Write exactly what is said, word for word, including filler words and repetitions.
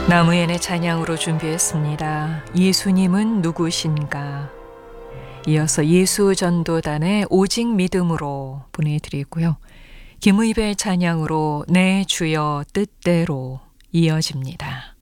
나무엔의 찬양으로 준비했습니다. 예수님은 누구신가? 이어서 예수전도단의 오직 믿음으로 보내드리고요. 김의배 찬양으로 내 주여 뜻대로 이어집니다.